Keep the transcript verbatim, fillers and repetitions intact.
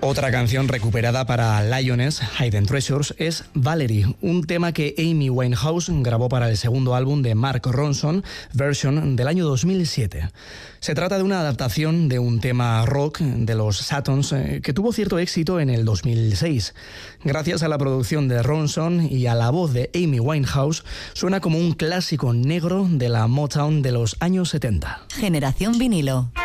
Otra canción recuperada para Lioness, Hidden Treasures, es Valerie, un tema que Amy Winehouse grabó para el segundo álbum de Mark Ronson, Version, del año dos mil siete. Se trata de una adaptación de un tema rock de los Satons que tuvo cierto éxito en el dos mil seis. Gracias a la producción de Ronson y a la voz de Amy Winehouse, suena como un clásico negro de la Motown de los años setenta. Generación Vinilo.